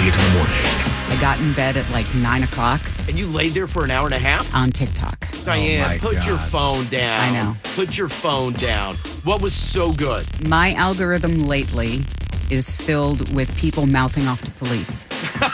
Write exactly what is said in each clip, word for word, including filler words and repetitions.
Elliott in the morning. I got in bed at like nine o'clock. And you laid there for an hour and a half? On TikTok. Diane, Oh put God. your phone down. I know. Put your phone down. What was so good? My algorithm lately is filled with people mouthing off to police.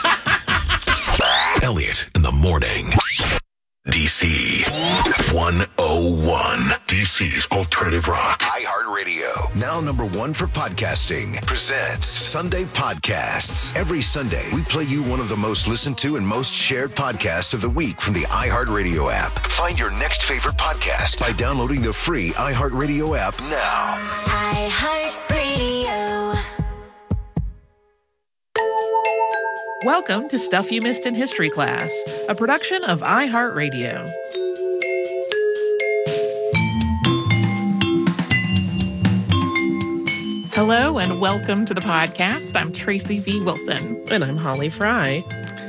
Elliott in the morning. D C one oh one. D C's Alternative Rock. iHeartRadio. Now number one for podcasting. Presents Sunday Podcasts. Every Sunday, we play you one of the most listened to and most shared podcasts of the week from the iHeartRadio app. Find your next favorite podcast by downloading the free iHeartRadio app now. iHeartRadio. Welcome to Stuff You Missed in History Class, a production of iHeartRadio. Hello and welcome to the podcast. I'm Tracy V. Wilson. And I'm Holly Fry.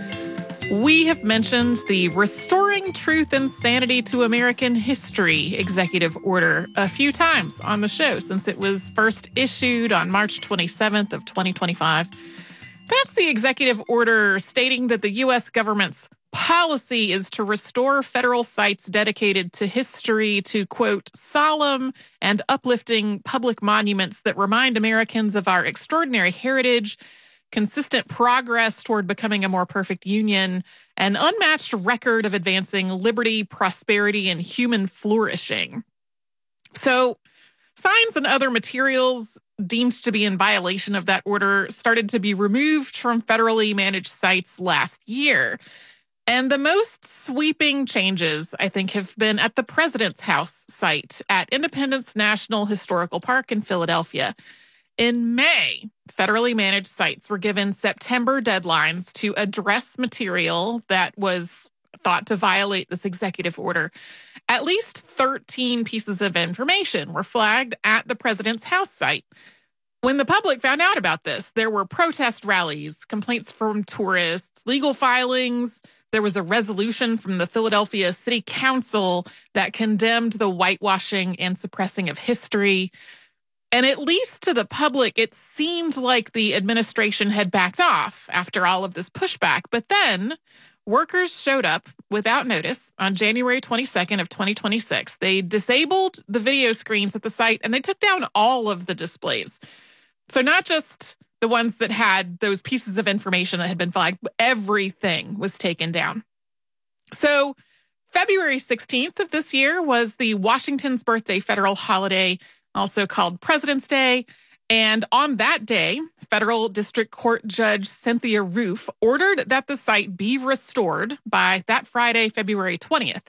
We have mentioned the Restoring Truth and Sanity to American History executive order a few times on the show since it was first issued on March twenty-seventh of twenty twenty-five. That's the executive order stating that the U S government's policy is to restore federal sites dedicated to history to, quote, solemn and uplifting public monuments that remind Americans of our extraordinary heritage, consistent progress toward becoming a more perfect union, and unmatched record of advancing liberty, prosperity, and human flourishing. So, signs and other materials deemed to be in violation of that order started to be removed from federally managed sites last year. And the most sweeping changes, I think, have been at the President's House site at Independence National Historical Park in Philadelphia. In May, federally managed sites were given September deadlines to address material that was thought to violate this executive order. At least thirteen pieces of information were flagged at the President's House site. When the public found out about this, there were protest rallies, complaints from tourists, legal filings. There was a resolution from the Philadelphia City Council that condemned the whitewashing and suppressing of history. And at least to the public, it seemed like the administration had backed off after all of this pushback. But then workers showed up without notice on January twenty-second of twenty twenty-six. They disabled the video screens at the site and they took down all of the displays. So not just the ones that had those pieces of information that had been flagged, but everything was taken down. So February sixteenth of this year was the Washington's birthday federal holiday, also called President's Day. And on that day, Federal District Court Judge Cynthia Roof ordered that the site be restored by that Friday, February twentieth.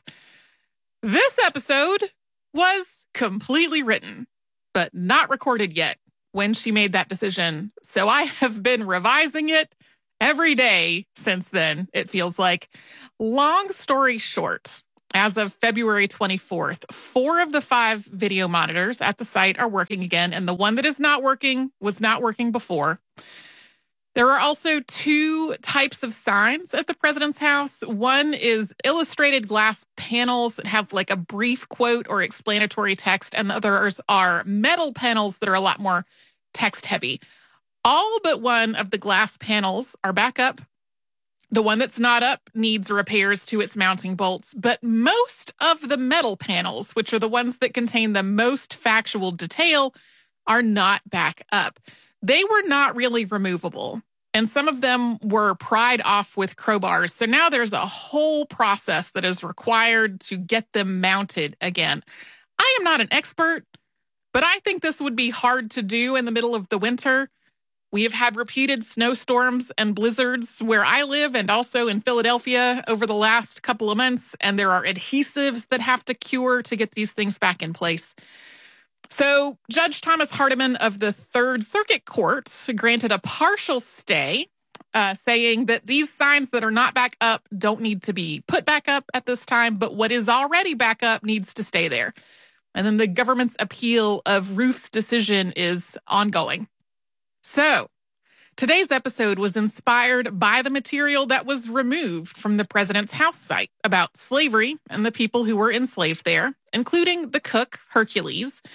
This episode was completely written, but not recorded yet when she made that decision. So I have been revising it every day since then, it feels like. Long story short, as of February twenty-fourth, four of the five video monitors at the site are working again, and the one that is not working was not working before. There are also two types of signs at the President's House. One is illustrated glass panels that have like a brief quote or explanatory text, and the others are metal panels that are a lot more text heavy. All but one of the glass panels are back up. The one that's not up needs repairs to its mounting bolts, but most of the metal panels, which are the ones that contain the most factual detail, are not back up. They were not really removable, and some of them were pried off with crowbars. So now there's a whole process that is required to get them mounted again. I am not an expert, but I think this would be hard to do in the middle of the winter. We have had repeated snowstorms and blizzards where I live and also in Philadelphia over the last couple of months, and there are adhesives that have to cure to get these things back in place. So Judge Thomas Hardiman of the Third Circuit Court granted a partial stay, uh, saying that these signs that are not back up don't need to be put back up at this time, but what is already back up needs to stay there. And then the government's appeal of Roof's decision is ongoing. So today's episode was inspired by the material that was removed from the President's House site about slavery and the people who were enslaved there, including the cook, Hercules.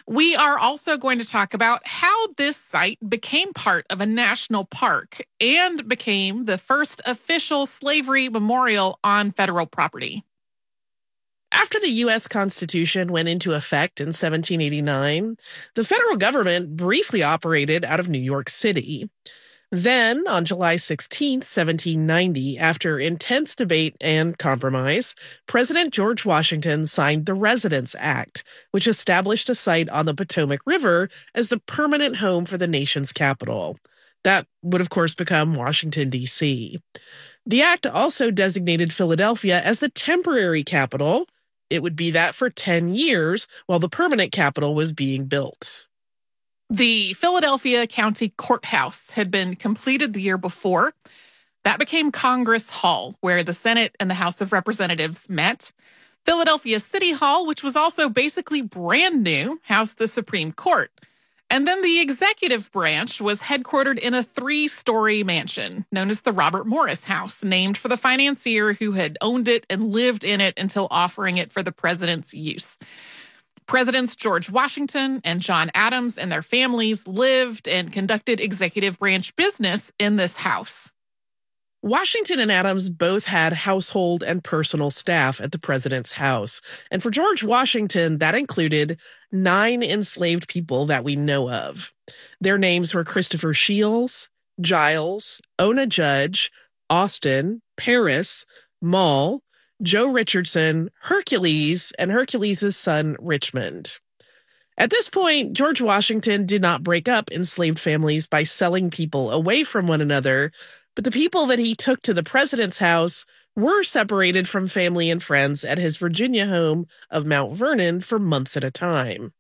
We are also going to talk about how this site became part of a national park and became the first official slavery memorial on federal property. After the U S Constitution went into effect in seventeen eighty-nine, the federal government briefly operated out of New York City. Then, on July sixteenth, seventeen ninety, after intense debate and compromise, President George Washington signed the Residence Act, which established a site on the Potomac River as the permanent home for the nation's capital. That would, of course, become Washington, D C. The act also designated Philadelphia as the temporary capital. It would be that for ten years while the permanent capital was being built. The Philadelphia County Courthouse had been completed the year before. That became Congress Hall, where the Senate and the House of Representatives met. Philadelphia City Hall, which was also basically brand new, housed the Supreme Court. And then the executive branch was headquartered in a three-story mansion known as the Robert Morris House, named for the financier who had owned it and lived in it until offering it for the president's use. Presidents George Washington and John Adams and their families lived and conducted executive branch business in this house. Washington and Adams both had household and personal staff at the president's house. And for George Washington, that included nine enslaved people that we know of. Their names were Christopher Shields, Giles, Ona Judge, Austin, Paris, Moll, Joe Richardson, Hercules, and Hercules' son, Richmond. At this point, George Washington did not break up enslaved families by selling people away from one another, but the people that he took to the president's house were separated from family and friends at his Virginia home of Mount Vernon for months at a time.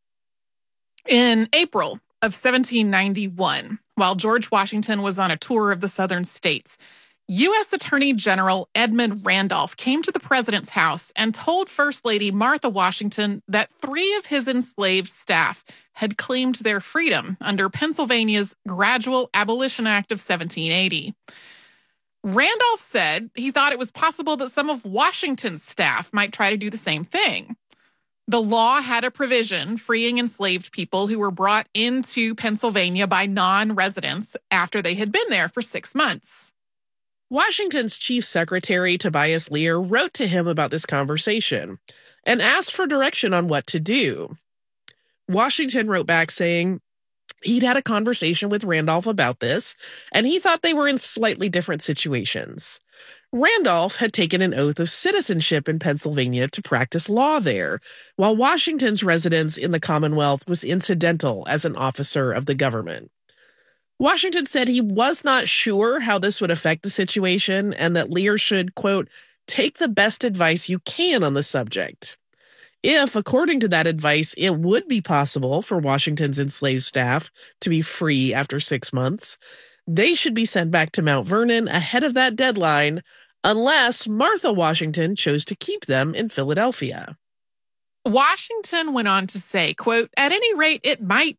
In April of seventeen ninety-one, while George Washington was on a tour of the southern states, U S Attorney General Edmund Randolph came to the president's house and told First Lady Martha Washington that three of his enslaved staff had claimed their freedom under Pennsylvania's Gradual Abolition Act of seventeen eighty. Randolph said he thought it was possible that some of Washington's staff might try to do the same thing. The law had a provision freeing enslaved people who were brought into Pennsylvania by non-residents after they had been there for six months. Washington's chief secretary, Tobias Lear, wrote to him about this conversation and asked for direction on what to do. Washington wrote back saying he'd had a conversation with Randolph about this, and he thought they were in slightly different situations. Randolph had taken an oath of citizenship in Pennsylvania to practice law there, while Washington's residence in the Commonwealth was incidental as an officer of the government. Washington said he was not sure how this would affect the situation and that Lear should, quote, take the best advice you can on the subject. If, according to that advice, it would be possible for Washington's enslaved staff to be free after six months, they should be sent back to Mount Vernon ahead of that deadline, unless Martha Washington chose to keep them in Philadelphia. Washington went on to say, quote, at any rate, it might